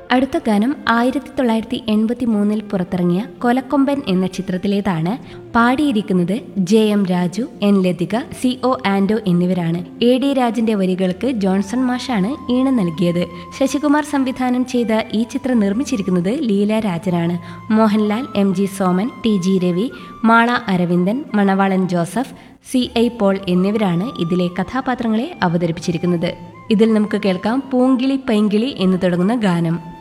അടുത്ത ഗാനം 1983 പുറത്തിറങ്ങിയ കൊലക്കൊമ്പൻ എന്ന ചിത്രത്തിലേതാണ്. പാടിയിരിക്കുന്നത് JM Raju, N Lathika, CO ആൻഡോ എന്നിവരാണ്. AD രാജിന്റെ വരികൾക്ക് ജോൺസൺ മാഷാണ് ഈണം നൽകിയത്. ശശികുമാർ സംവിധാനം ചെയ്ത ഈ ചിത്രം നിർമ്മിച്ചിരിക്കുന്നത് ലീല രാജനാണ്. മോഹൻലാൽ, MG സോമൻ, TG രവി, മാള അരവിന്ദൻ, മണവാളൻ ജോസഫ്, CI പോൾ എന്നിവരാണ് ഇതിലെ കഥാപാത്രങ്ങളെ അവതരിപ്പിച്ചിരിക്കുന്നത്. ഇതിൽ നമുക്ക് കേൾക്കാം പൂങ്കിളി പൈങ്കിളി എന്ന് തുടങ്ങുന്ന ഗാനം.